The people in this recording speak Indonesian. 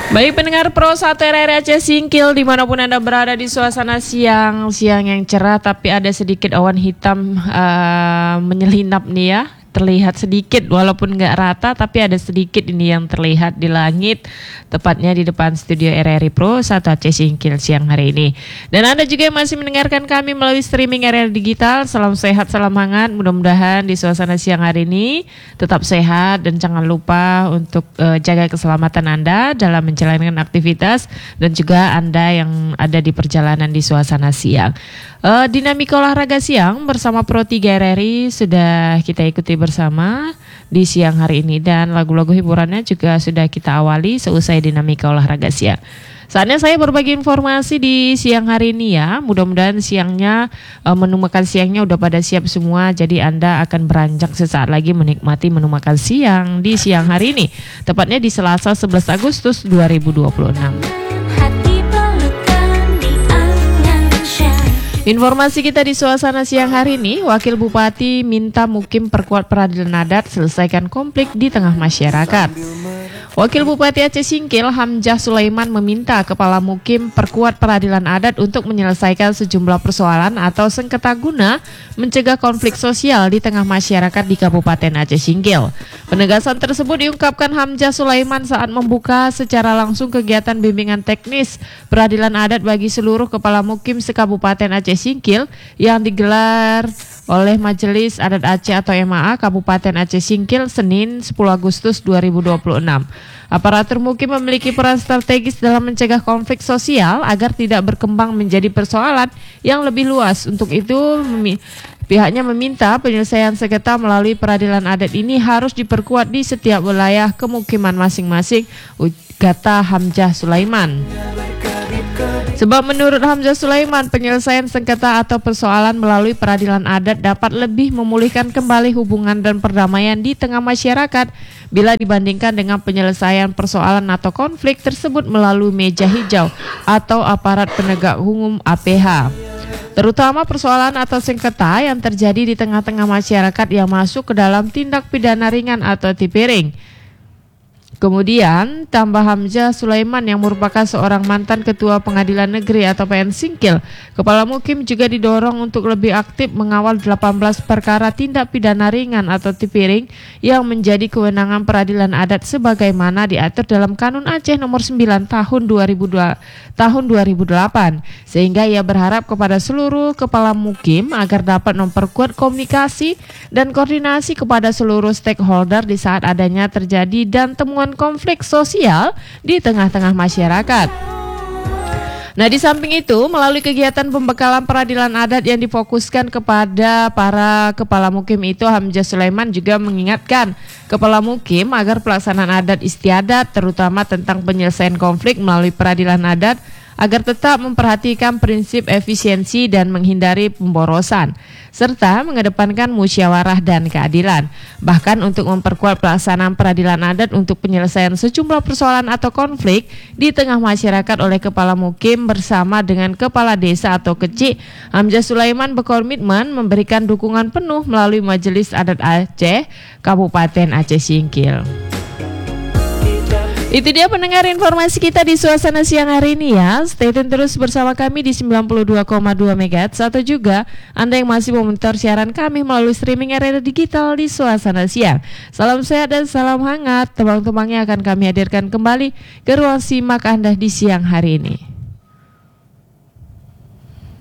Baik pendengar Pro 1 RRI Aceh Singkil dimanapun Anda berada di suasana siang yang cerah tapi ada sedikit awan hitam menyelinap nih ya. Terlihat sedikit walaupun nggak rata tapi ada sedikit ini yang terlihat di langit, tepatnya di depan studio RRI Pro 1 Aceh Singkil siang hari ini. Dan Anda juga yang masih mendengarkan kami melalui streaming RRI Digital, salam sehat, salam hangat, mudah-mudahan di suasana siang hari ini tetap sehat dan jangan lupa untuk jaga keselamatan Anda dalam menjalankan aktivitas dan juga Anda yang ada di perjalanan di suasana siang. Dinamika olahraga siang bersama Pro 3 RRI sudah kita ikuti bersama di siang hari ini dan lagu-lagu hiburannya juga sudah kita awali seusai dinamika olahraga siang. Saatnya saya berbagi informasi di siang hari ini ya. Mudah-mudahan siangnya menu makan siangnya udah pada siap semua. Jadi Anda akan beranjak sesaat lagi menikmati menu makan siang di siang hari ini. Tepatnya di Selasa 11 Agustus 2026. Informasi kita di suasana siang hari ini, Wakil Bupati minta Mukim perkuat peradilan adat, selesaikan konflik di tengah masyarakat. Wakil Bupati Aceh Singkil Hamzah Sulaiman meminta Kepala Mukim perkuat peradilan adat untuk menyelesaikan sejumlah persoalan atau sengketa guna mencegah konflik sosial di tengah masyarakat di Kabupaten Aceh Singkil. Penegasan tersebut diungkapkan Hamzah Sulaiman saat membuka secara langsung kegiatan bimbingan teknis peradilan adat bagi seluruh Kepala Mukim se-Kabupaten Aceh Singkil yang digelar oleh Majelis Adat Aceh atau MAA Kabupaten Aceh Singkil Senin 10 Agustus 2026. Aparatur Mukim memiliki peran strategis dalam mencegah konflik sosial agar tidak berkembang menjadi persoalan yang lebih luas. Untuk itu pihaknya meminta penyelesaian sengketa melalui peradilan adat ini harus diperkuat di setiap wilayah kemukiman masing-masing, kata Hamzah Sulaiman. Sebab menurut Hamzah Sulaiman, penyelesaian sengketa atau persoalan melalui peradilan adat dapat lebih memulihkan kembali hubungan dan perdamaian di tengah masyarakat bila dibandingkan dengan penyelesaian persoalan atau konflik tersebut melalui meja hijau atau aparat penegak hukum APH. Terutama persoalan atau sengketa yang terjadi di tengah-tengah masyarakat yang masuk ke dalam tindak pidana ringan atau TPRING. Kemudian tambah Hamzah Sulaiman yang merupakan seorang mantan Ketua Pengadilan Negeri atau PN Singkil, Kepala Mukim juga didorong untuk lebih aktif mengawal 18 perkara tindak pidana ringan atau TPRING yang menjadi kewenangan peradilan adat sebagaimana diatur dalam Kanun Aceh nomor 9 tahun 2008, sehingga ia berharap kepada seluruh Kepala Mukim agar dapat memperkuat komunikasi dan koordinasi kepada seluruh stakeholder di saat adanya terjadi dan temuan konflik sosial di tengah-tengah masyarakat. Nah, di samping itu, melalui kegiatan pembekalan peradilan adat yang difokuskan kepada para Kepala Mukim itu, Hamzah Sulaiman juga mengingatkan Kepala Mukim agar pelaksanaan adat istiadat, terutama tentang penyelesaian konflik melalui peradilan adat, agar tetap memperhatikan prinsip efisiensi dan menghindari pemborosan, serta mengedepankan musyawarah dan keadilan. Bahkan untuk memperkuat pelaksanaan peradilan adat untuk penyelesaian sejumlah persoalan atau konflik di tengah masyarakat oleh Kepala Mukim bersama dengan Kepala Desa atau Kecik, Hamzah Sulaiman berkomitmen memberikan dukungan penuh melalui Majelis Adat Aceh Kabupaten Aceh Singkil. Itu dia pendengar informasi kita di suasana siang hari ini ya. Stay tune terus bersama kami di 92,2 MHz atau juga Anda yang masih memonitor siaran kami melalui streaming RRI Digital di suasana siang. Salam sehat dan salam hangat. Tembang-tembangnya akan kami hadirkan kembali ke ruang simak Anda di siang hari ini.